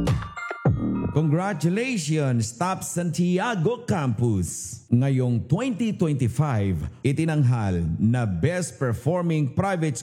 Congratulations, Top Santiago Campus! Ngayong 2025, itinanghal na Best Performing Private